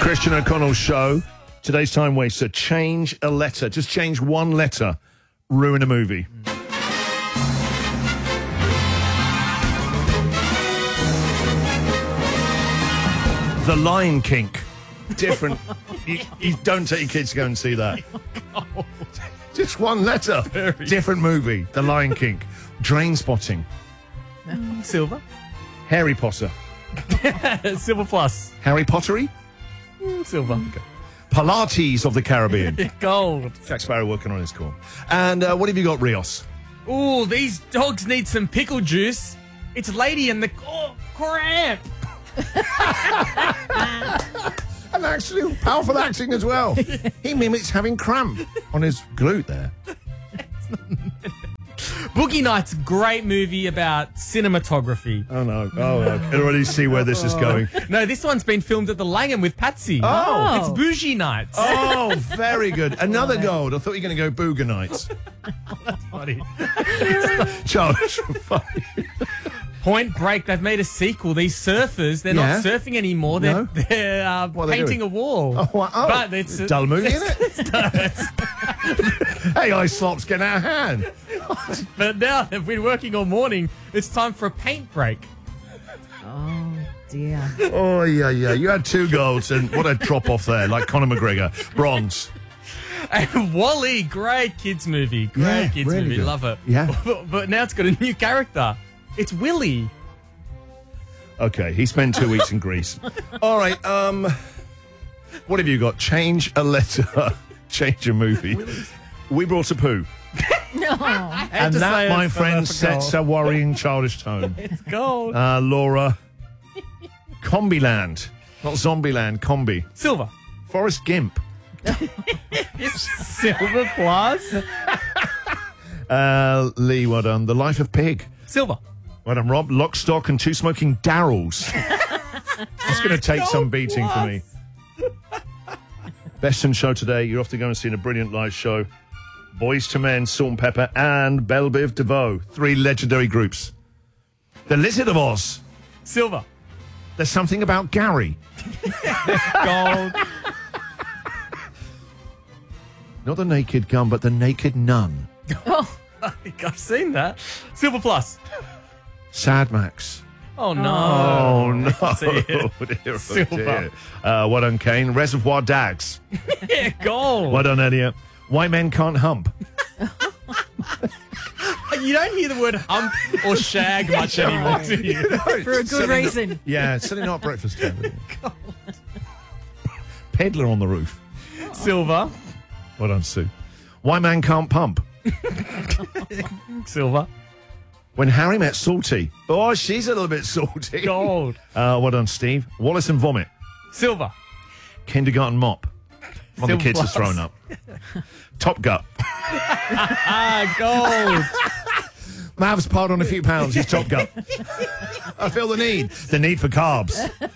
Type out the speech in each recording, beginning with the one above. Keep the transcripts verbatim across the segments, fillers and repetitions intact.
Christian O'Connell Show. Today's time waster. Change a letter. Just change one letter. Ruin a movie. The Lion King. Different. you, you don't take your kids to go and see that. Just one letter. Very. Different movie. The Lion King. Drain Spotting. Silver. Harry Potter. Silver plus. Harry Pottery. Silver. Pilates of the Caribbean. Gold. Jack Sparrow working on his call. And uh, what have you got, Rios? Ooh, these dogs need some pickle juice. It's Lady and the... Oh, cramp. And actually, powerful acting as well. He mimics having cramp on his glute there. Boogie Nights, great movie about cinematography. Oh, no. Oh, I can already see where this is going. No, this one's been filmed at the Langham with Patsy. Oh. It's Bougie Nights. Oh, very good. Another gold. I thought you were going to go Booger Nights. Funny. Childish. Funny. Point Break, they've made a sequel. These surfers, they're Yeah. not surfing anymore. They're, No? they're uh, What are they painting doing? a wall. Oh, wow. Oh, But it's a dull movie, isn't it? it's- Hey, Ice Slop's getting out of hand. But now they've been working all morning. It's time for a paint break. Oh, dear. Oh, yeah, yeah. You had two golds, and what a drop off there, like Conor McGregor. Bronze. And Wall-E, great kids movie. Great Yeah, kids really movie. good. Love it. Yeah. But, but now it's got a new character. It's Willie. Okay, he spent two weeks in Greece. All right, um, what have you got? Change a letter, change a movie. We brought a poo. No. And that, my friend, sets a worrying childish tone. It's gold. Uh, Laura, Combiland. Not Zombieland, Combi. Silver. Forrest Gimp. Silver plus. Uh, Lee, well done. The Life of Pig. Silver. Well done, Rob. Lock, Stock and Two Smoking Darrells. It's going to take some beating for me. Best in show today. You're off to go and see a brilliant live show. Boys to Men, Salt and Pepper, and Belle Biv DeVoe. Three legendary groups. The Lizard of Oz. Silver. There's something about Gary. Gold. Not the Naked Gun, but the Naked Nun. Oh, I think I've seen that. Silver plus. Sad Max. Oh, no. Oh, no. See it. Oh, dear, oh, Silver. dear. Uh, well done, Kane. Reservoir Dags. Yeah, gold. Well done, Elliot. White Men Can't Hump. You don't hear the word hump or shag much anymore, do you? for a good reason. Yeah, it's certainly not breakfast time. Peddler on the Roof. Silver. Well done, Sue. White Man Can't Pump. Silver. When Harry Met Salty. Oh, she's a little bit salty. Gold. Uh, well done, Steve. Wallace and Vomit. Silver. Kindergarten Mop. One of the Silver kids plus. has thrown up. Top Gut. Ah, gold. Mav's piled on a few pounds. He's Top Gut. I feel the need. The need for carbs.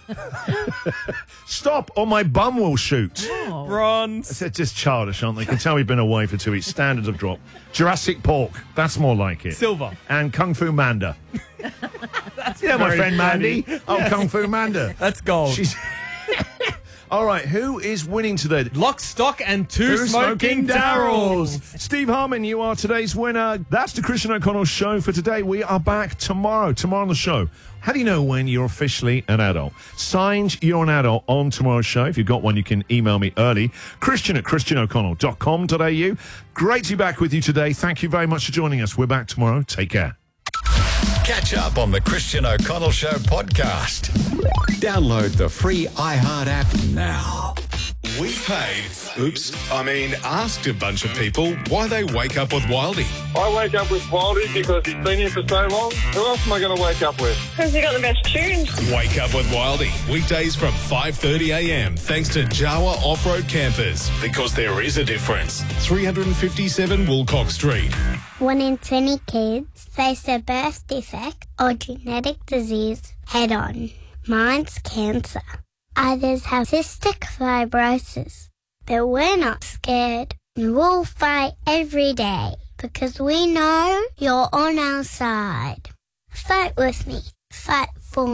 Stop or my bum will shoot. Bronze. They're just childish, aren't they? You can tell we've been away for two weeks. Standards have dropped. Jurassic Pork. That's more like it. Silver. And Kung Fu Manda. Yeah, my very friend funny. Mandy. Oh, Kung Fu Manda. That's gold. She's... All right, who is winning today? Lock, Stock, and Two, Two Smoking, Darrells. Steve Harmon, you are today's winner. That's the Christian O'Connell Show for today. We are back tomorrow. Tomorrow on the show. How do you know when you're officially an adult? Signs you're an adult on tomorrow's show. If you've got one, you can email me early. Christian at christian o'connell dot com dot a u. Great to be back with you today. Thank you very much for joining us. We're back tomorrow. Take care. Catch up on the Christian O'Connell Show podcast. Download the free iHeart app now. We paid, oops, I mean asked a bunch of people why they wake up with Wildy. I wake up with Wildy because he's been here for so long. Who else am I going to wake up with? Because you got the best tunes. Wake up with Wildy, weekdays from five thirty a m thanks to Jawa Off-Road Campers, because there is a difference. three fifty-seven Woolcock Street. One in twenty kids face a birth defect or genetic disease head on. Mine's cancer. Others have cystic fibrosis. But we're not scared. And we'll fight every day because we know you're on our side. Fight with me. Fight for me.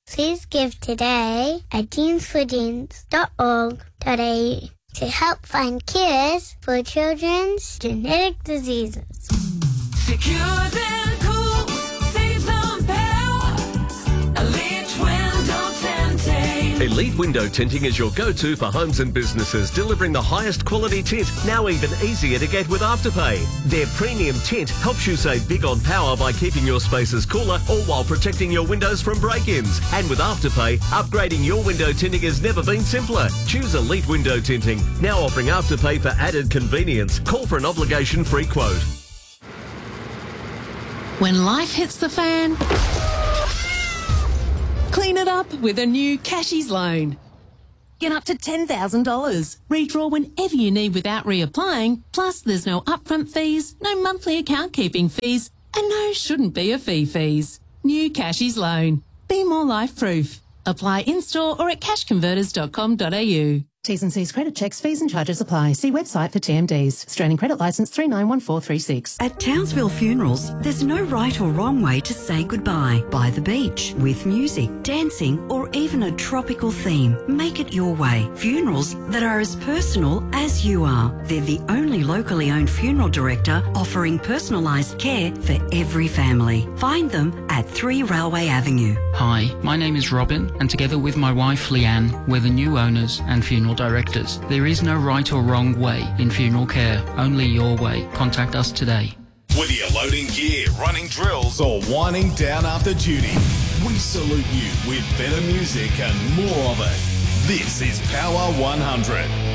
Please give today at jeans for jeans dot org dot a u to help find cures for children's genetic diseases. Secure and cool, saves on power. Elite window tinting. Elite Window Tinting is your go-to for homes and businesses, delivering the highest quality tint, now even easier to get with Afterpay. Their premium tint helps you save big on power by keeping your spaces cooler, all while protecting your windows from break-ins. And with Afterpay, upgrading your window tinting has never been simpler. Choose Elite Window Tinting, now offering Afterpay for added convenience. Call for an obligation-free quote. When life hits the fan, clean it up with a new Cashies loan. Get up to ten thousand dollars. Redraw whenever you need without reapplying. Plus, there's no upfront fees, no monthly account keeping fees, and no shouldn't be a fee fees. New Cashies loan. Be more life proof. Apply in-store or at cash converters dot com dot a u. T's and C's credit checks, fees and charges apply. See website for T M Ds. Australian Credit Licence three nine one four three six. At Townsville Funerals, there's no right or wrong way to say goodbye. By the beach, with music, dancing, or even a tropical theme. Make it your way. Funerals that are as personal as you are. They're the only locally owned funeral director offering personalised care for every family. Find them at three Railway Avenue. Hi, my name is Robin, and together with my wife Leanne, we're the new owners and funeral directors. There is no right or wrong way in funeral care, only your way. Contact us today. Whether you're loading gear, running drills, or winding down after duty, we salute you with better music and more of it. This is Power one hundred.